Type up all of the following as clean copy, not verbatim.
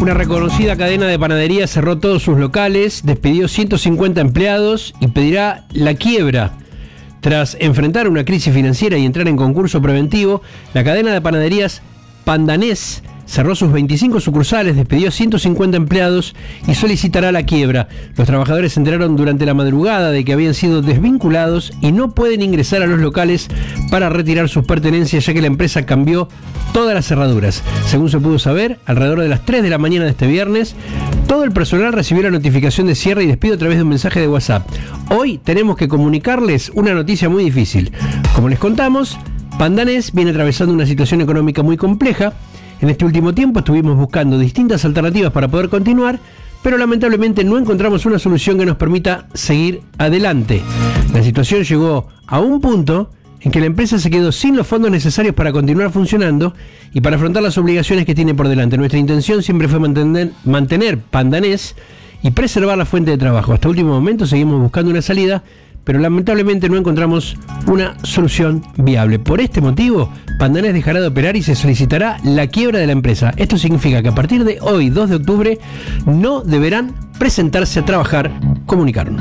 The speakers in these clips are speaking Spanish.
Una reconocida cadena de panaderías cerró todos sus locales, despidió 150 empleados y pedirá la quiebra. Tras enfrentar una crisis financiera y entrar en concurso preventivo, la cadena de panaderías Pandanés cerró sus 25 sucursales, despidió 150 empleados y solicitará la quiebra. Los trabajadores se enteraron durante la madrugada de que habían sido desvinculados y no pueden ingresar a los locales para retirar sus pertenencias, ya que la empresa cambió todas las cerraduras. Según se pudo saber, alrededor de las 3 de la mañana de este viernes, todo el personal recibió la notificación de cierre y despido a través de un mensaje de WhatsApp. Hoy tenemos que comunicarles una noticia muy difícil. Como les contamos, Pandanés viene atravesando una situación económica muy compleja. En este último tiempo estuvimos buscando distintas alternativas para poder continuar, pero lamentablemente no encontramos una solución que nos permita seguir adelante. La situación llegó a un punto en que la empresa se quedó sin los fondos necesarios para continuar funcionando y para afrontar las obligaciones que tiene por delante. Nuestra intención siempre fue mantener Pandanés y preservar la fuente de trabajo. Hasta el último momento seguimos buscando una salida, pero lamentablemente no encontramos una solución viable. Por este motivo, Pandanés dejará de operar y se solicitará la quiebra de la empresa. Esto significa que a partir de hoy, 2 de octubre, no deberán presentarse a trabajar, comunicaron.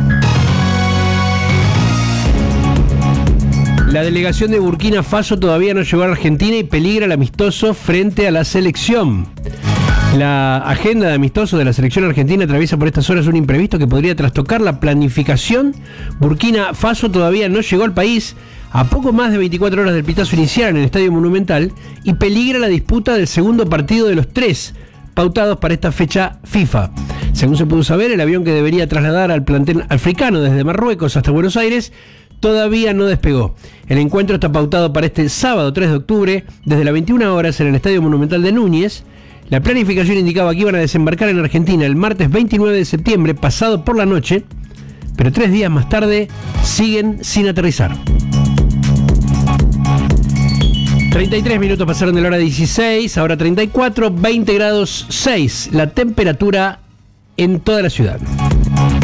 La delegación de Burkina Faso todavía no llegó a Argentina y peligra el amistoso frente a la selección. La agenda de amistoso de la selección argentina atraviesa por estas horas un imprevisto que podría trastocar la planificación. Burkina Faso todavía no llegó al país a poco más de 24 horas del pitazo inicial en el Estadio Monumental y peligra la disputa del segundo partido de los 3 pautados para esta fecha FIFA. Según se pudo saber, el avión que debería trasladar al plantel africano desde Marruecos hasta Buenos Aires todavía no despegó. El encuentro está pautado para este sábado 3 de octubre desde las 21 horas en el Estadio Monumental de Núñez. La planificación indicaba que iban a desembarcar en Argentina el martes 29 de septiembre, pasado por la noche, pero 3 días más tarde siguen sin aterrizar. 33 minutos pasaron de la hora 16, ahora 34, 20 grados 6, la temperatura en toda la ciudad.